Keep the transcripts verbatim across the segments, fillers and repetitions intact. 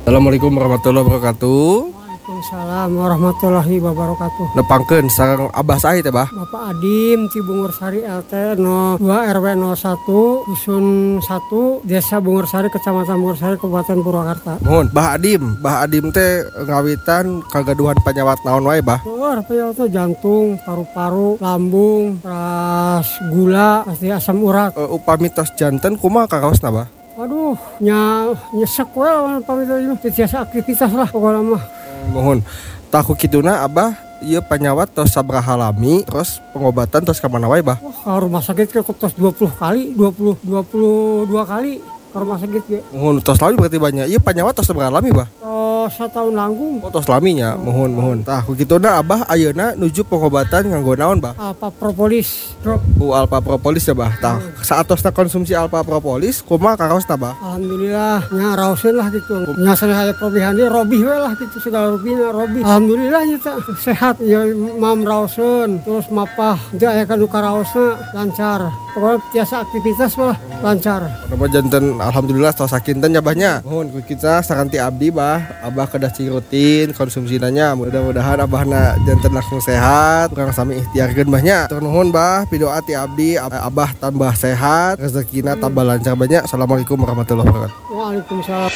Assalamualaikum warahmatullahi wabarakatuh. Waalaikumsalam warahmatullahi wabarakatuh. Nepangkeun sareng Abah saha teh, Bah? Bapak Adim ti Bungursari L T nol dua R W nol satu Dusun satu Desa Bungursari Kecamatan Bungursari Kabupaten Purwakarta. Mohon, Bah Adim, Bah Adim teh ngawitan kagaduhan panyawat naon wae, Bah? Luar penyawat jantung, paru-paru, lambung, ras gula, pasti asam urat. Uh, upami tos janten kumaha kakaosna, Bah? Aduh, nya nyesek we lawan pamita ieu tiasa aktivitas lah pokokna mah. Mohon, tahu kituna Abah ieu panyawat tos sabaraha lami, terus pengobatan tos ka mana wae, Bah? Wah, ka rumah sakit ke tos dua puluh kali, dua puluh dua puluh dua kali ke rumah sakit ge. Mohon tos lami berarti banyak. Ieu panyawat tos sabaraha lami, Bah? Oh, satahun langgung. Oh, tos laminya. Mohon, mohon. Tah kituna Abah ayeuna nuju pengobatan nganggo naon, Bah? Alpha propolis drop. U alpha propolis ya, Bah. Tah saatosna konsumsi alpha propolis kumaha kakaosna, Bah? Alhamdulillah nya raoseun lah gitu. Nya saya probihan dia robih we lah gitu segala rupina robih. Alhamdulillah nya teh sehat ya mam raoseun terus mapah teu aya kanu karaosna lancar. Pokoknya tiasa aktivitas mah lancar. Nama janten alhamdulillah tos sakinten nya, Bahnya. Mohon ku kita sakanti abdi, Bah. Abah kedah cing rutin konsumsinanya. Mudah-mudahan abahna janten langsung sehat. Urang sami ikhtiarkeun, Bahnya. Tur nuhun, Bah, pidoa ti abdi Abah tambah sehat, rezekina tambah lancar, Bahnya. Assalamualaikum warahmatullahi wabarakatuh. Waalaikumsalam.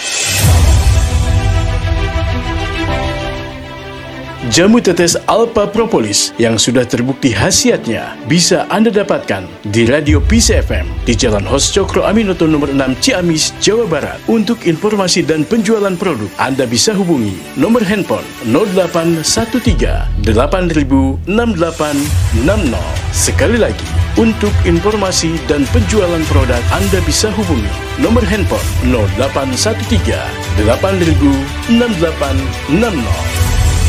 Jamu tetes Alpha Propolis yang sudah terbukti khasiatnya bisa Anda dapatkan di Radio P C F M di Jalan Hos Cokro Aminoto nomor enam Ciamis, Jawa Barat. Untuk informasi dan penjualan produk, Anda bisa hubungi nomor handphone nol delapan satu tiga delapan nol enam delapan enam nol. Sekali lagi, untuk informasi dan penjualan produk, Anda bisa hubungi nomor handphone nol delapan satu tiga delapan nol enam delapan enam nol.